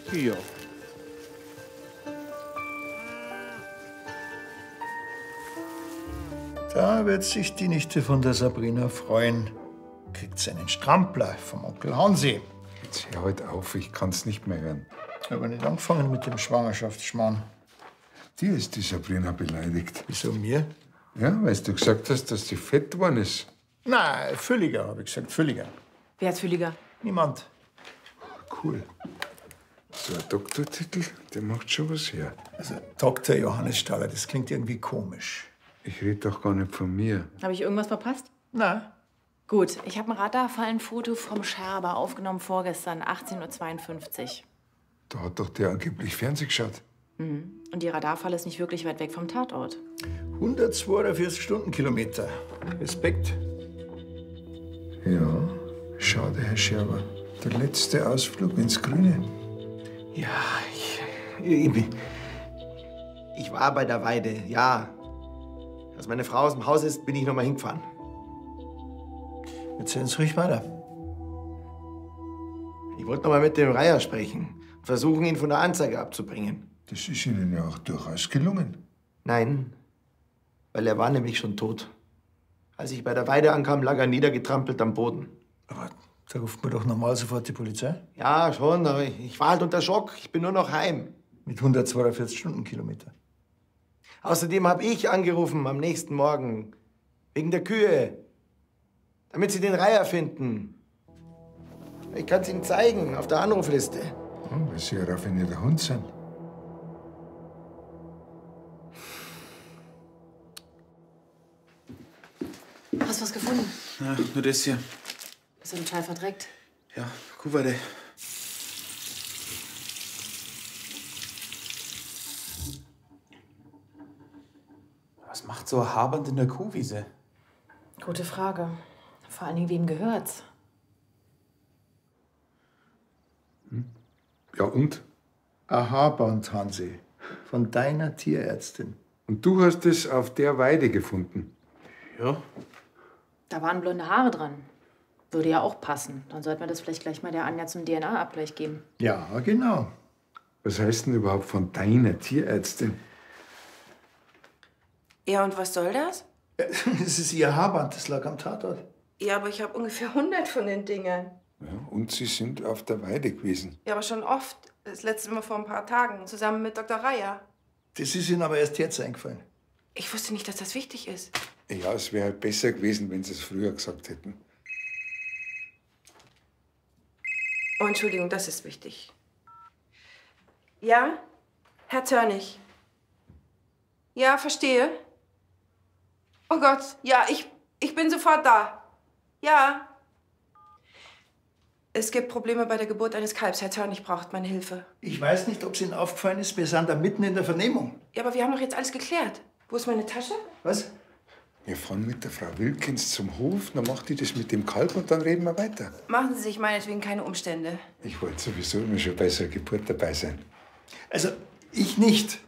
Ja. Da wird sich die Nichte von der Sabrina freuen. Kriegt sie einen Strampler vom Onkel Hansi. Jetzt hör halt auf, ich kann's nicht mehr hören. Aber nicht angefangen mit dem Schwangerschaftsschmarrn. Die ist die Sabrina beleidigt. Wieso mir? Ja, weil du gesagt hast, dass die fett geworden ist. Nein, Fülliger, habe ich gesagt, Fülliger. Wer ist Fülliger? Niemand. Cool. So ein Doktortitel, der macht schon was her. Also Dr. Johannes Staller, das klingt irgendwie komisch. Ich rede doch gar nicht von mir. Habe ich irgendwas verpasst? Na, Gut, ich habe ein Radarfallenfoto vom Scherber aufgenommen vorgestern, 18:52 Uhr. Da hat doch der angeblich Fernsehen geschaut. Und die Radarfalle ist nicht wirklich weit weg vom Tatort. 142 Stundenkilometer. Respekt. Ja, schade, Herr Scherber. Der letzte Ausflug ins Grüne. Ja, ich war bei der Weide, ja. Als meine Frau aus dem Haus ist, bin ich noch mal hingefahren. Erzählen Sie ruhig weiter. Ich wollte noch mal mit dem Reiher sprechen. Versuchen, ihn von der Anzeige abzubringen. Das ist Ihnen ja auch durchaus gelungen. Nein, weil er war nämlich schon tot. Als ich bei der Weide ankam, lag er niedergetrampelt am Boden. Aber da ruft man doch normal sofort die Polizei. Ja, schon, aber ich war halt unter Schock. Ich bin nur noch heim. Mit 142 Stundenkilometer. Außerdem habe ich angerufen am nächsten Morgen. Wegen der Kühe. Damit sie den Reiher finden. Ich kann es Ihnen zeigen, auf der Anrufliste. Ja, weil Sie ein raffinierter Hund sind. Hast du was gefunden? Ja, nur das hier. Bist du total verdreckt? Ja, Kuhweide. Was macht so ein Habernd in der Kuhwiese? Gute Frage. Vor allen Dingen, wem gehört's? Ja, und? Aha, Band Hansi. Von deiner Tierärztin. Und du hast es auf der Weide gefunden. Ja. Da waren blonde Haare dran. Würde ja auch passen. Dann sollten wir das vielleicht gleich mal der Anja zum DNA-Abgleich geben. Ja, genau. Was heißt denn überhaupt von deiner Tierärztin? Ja, und was soll das? Es ist ihr Haarband, das lag am Tatort. Ja, aber ich habe ungefähr 100 von den Dingern. Ja, und Sie sind auf der Weide gewesen. Ja, aber schon oft. Das letzte Mal vor ein paar Tagen, zusammen mit Dr. Reier. Das ist Ihnen aber erst jetzt eingefallen. Ich wusste nicht, dass das wichtig ist. Ja, es wäre halt besser gewesen, wenn Sie es früher gesagt hätten. Oh, Entschuldigung, das ist wichtig. Ja, Herr Törnig. Ja, verstehe. Oh Gott, ja, ich bin sofort da. Ja. Es gibt Probleme bei der Geburt eines Kalbs. Herr Törnig braucht meine Hilfe. Ich weiß nicht, ob es Ihnen aufgefallen ist, wir sind da mitten in der Vernehmung. Ja, aber wir haben doch jetzt alles geklärt. Wo ist meine Tasche? Was? Wir fahren mit der Frau Wilkins zum Hof, dann macht die das mit dem Kalb und dann reden wir weiter. Machen Sie sich meinetwegen keine Umstände. Ich wollte sowieso immer schon bei so einer Geburt dabei sein. Also, ich nicht.